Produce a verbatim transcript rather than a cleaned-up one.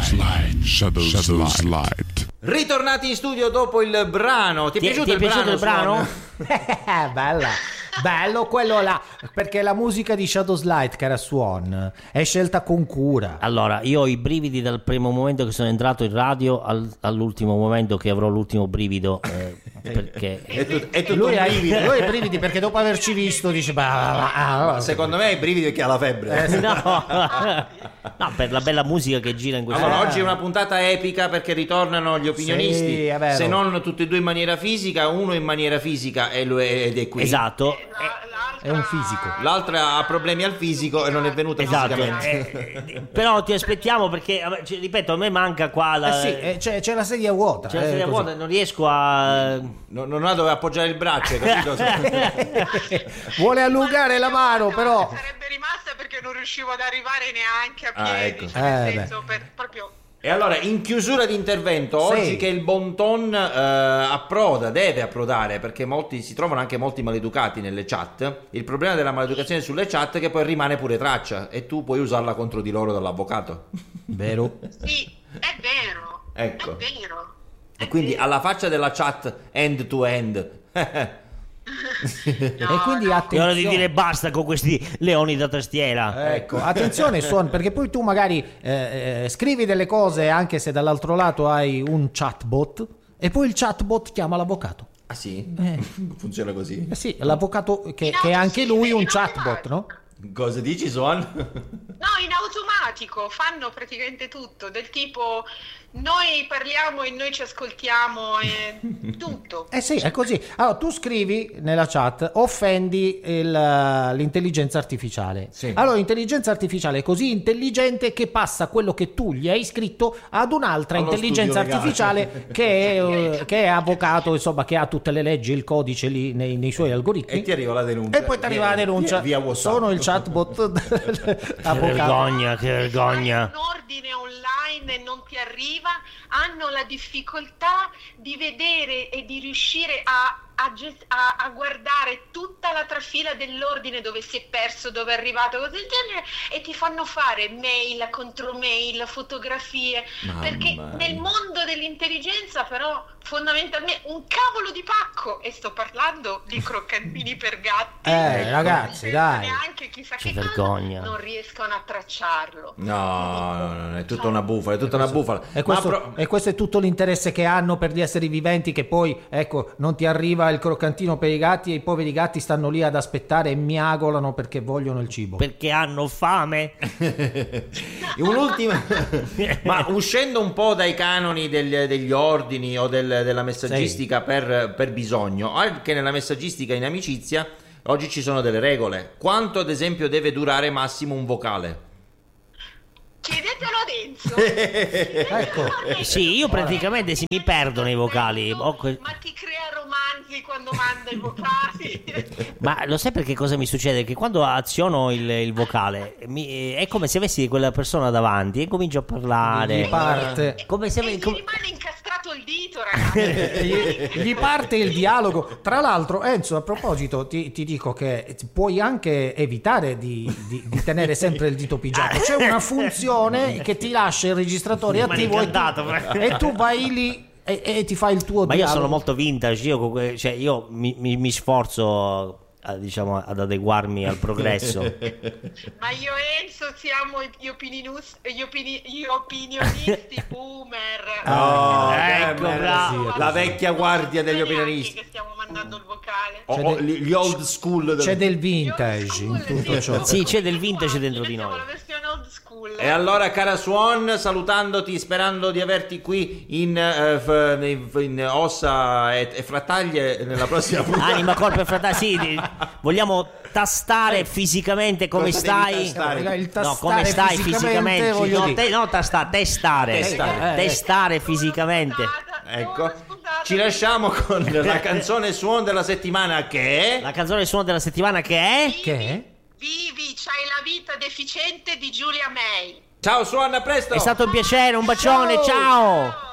Slide. Shadow, Shadow Slide. Ritornati in studio dopo il brano. Ti è Ti, piaciuto, ti è il, piaciuto brano, il brano? Bella, bello quello là, perché la musica di Shadow Slide, cara Swan, è scelta con cura. Allora, io ho i brividi dal primo momento che sono entrato in radio al, all'ultimo momento che avrò l'ultimo brivido, eh, perché È, tut- è tutto Lui un ha, brivido. lui ha i brividi perché dopo averci visto dice bah, ah, ah, Secondo me è i brividi perché ha la febbre. Eh, sì. no, no, per la bella musica che gira in questo Allora, momento. oggi è una puntata epica perché ritornano gli opinionisti, Sì, è vero. se non tutti e due in maniera fisica, uno in maniera fisica e lui- ed è qui. Esatto. è un fisico. L'altra ha problemi al fisico e non è venuta Esatto, fisicamente. eh, però ti aspettiamo perché, vabbè, cioè, ripeto, a me manca qua la, Eh sì, eh, c'è, c'è la sedia vuota. c'è la eh, sedia così. vuota, non riesco a... No- non ha dove appoggiare il braccio, hai capito? Vuole allungare la mano, però. Sarebbe rimasta perché non riuscivo ad arrivare neanche a Ah, piedi, ecco. cioè, nel Eh, senso, per, proprio... E allora, in chiusura di intervento, Sì. oggi che il bon ton eh, approda, deve approdare, perché molti si trovano anche molti maleducati nelle chat. Il problema della maleducazione sulle chat è che poi rimane pure traccia e tu puoi usarla contro di loro dall'avvocato. Vero? Sì, è vero, Ecco. è vero. E quindi alla faccia della chat end to end. E quindi È ora attenzione. di dire basta con questi leoni da tastiera. Ecco, attenzione Suon, perché poi tu magari eh, eh, scrivi delle cose anche se dall'altro lato hai un chatbot e poi il chatbot chiama l'avvocato. Ah sì? Eh, Funziona così? eh sì, l'avvocato che, che è anche lui un chatbot, no? Cosa dici, Swan? No, in automatico fanno praticamente tutto, del tipo noi parliamo e noi ci ascoltiamo e tutto. Eh sì, è così. Allora, tu scrivi nella chat, offendi il- l'intelligenza artificiale. Sì. Allora, l'intelligenza artificiale è così intelligente che passa quello che tu gli hai scritto ad un'altra Allo intelligenza studio legale. artificiale che è, eh, che è avvocato, insomma, che ha tutte le leggi, il codice lì nei, nei suoi algoritmi. E ti arriva la denuncia. E poi ti arriva la Via- denuncia. Via, via WhatsApp. Sono il chatbot Che avvocato. vergogna, che vergogna. Fai un ordine online e non ti arriva, hanno la difficoltà di vedere e di riuscire a, a, gest- a- a guardare tutta la trafila dell'ordine, dove si è perso, dove è arrivato, cose del genere, e ti fanno fare mail, contromail, fotografie, Mamma perché mia. nel mondo dell'intelligenza però fondamentalmente un cavolo di pacco, e sto parlando di croccantini per gatti, Eh, ragazzi, senza dai. neanche chissà Che che cosa, vergogna. non riescono a tracciarlo. No, no, no, è tutta una bufala, è tutta una bufala. E questo, Ma pro- e questo è tutto l'interesse che hanno per gli esseri viventi, che poi, ecco, non ti arriva il croccantino per i gatti e i poveri gatti stanno lì ad aspettare e miagolano perché vogliono il cibo. Perché hanno fame. Un'ultima, ma uscendo un po' dai canoni degli, degli ordini o del- della messaggistica per, per bisogno, anche nella messaggistica in amicizia oggi ci sono delle regole. Quanto ad esempio deve durare massimo un vocale? Chiedetelo a Enzo. Chiedetelo Ecco. a Enzo. Sì, io praticamente si mi perdono i vocali. Ho que- Ma ti crea romanzi quando manda i vocali. Ma lo sai perché cosa mi succede? Che quando aziono il, il vocale mi- è come se avessi quella persona davanti e comincio a parlare. Gli parte, Come se E gli come- rimane incastrato il dito, ragazzi. gli, gli parte il dialogo. Tra l'altro, Enzo, a proposito, ti, ti dico che puoi anche evitare di, di- di tenere sempre il dito pigiato. C'è una funzione che ti lascia il registratore Mi attivo e incantato, tu, però. e tu vai lì e, e ti fai il tuo Ma io dialogo. sono molto vintage, io, comunque- cioè, io mi, mi- mi sforzo a- diciamo, ad adeguarmi al progresso. Ma io e Enzo siamo gli, opinionus- gli opini- gli opinionisti boomer. Oh, ecco, che bravo. bello. La vecchia guardia degli Neanche opinionisti. che stiamo mandando il vocale. O- C'è o de- gli gli old school del- C'è del vintage in tutto ciò. Sì, c'è del vintage dentro di Siamo noi. la versione old school. E allora, cara Swan, salutandoti, sperando di averti qui in, eh, f- in- in ossa e, e frattaglie nella prossima puntata. Anima, corpo e fratelli, sì, di- vogliamo tastare fisicamente come Cosa devi stai. tastare? Il No, tastare come stai fisicamente, fisicamente? voglio No, dire. te- no, tasta, testare. Testare. Testare fisicamente. Ecco, ci lasciamo con la canzone suon della settimana che è... La canzone del suono della settimana che è? Che è? Vivi, c'hai la vita deficiente di Giulia May. Ciao Swan, a presto! È stato un piacere, un bacione, ciao.